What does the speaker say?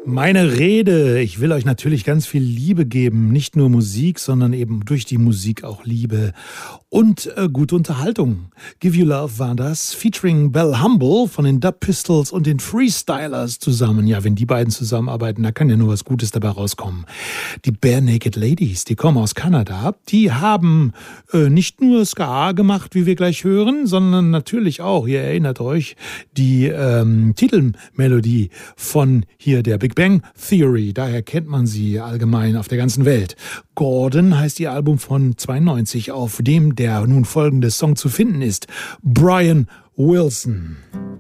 Meine Rede, ich will euch natürlich ganz viel Liebe geben, nicht nur Musik, sondern eben durch die Musik auch Liebe und gute Unterhaltung. Give You Love war das, featuring Bell Humble von den Dub Pistols und den Freestylers zusammen. Ja, wenn die beiden zusammenarbeiten, da kann ja nur was Gutes dabei rauskommen. Die Bare Naked Ladies, die kommen aus Kanada, die haben nicht nur Ska gemacht, wie wir gleich hören, sondern natürlich auch, ihr erinnert euch, die Titelmelodie von hier der Big Bang Theory, daher kennt man sie allgemein auf der ganzen Welt. Gordon heißt ihr Album von 92, auf dem der nun folgende Song zu finden ist. Brian Wilson.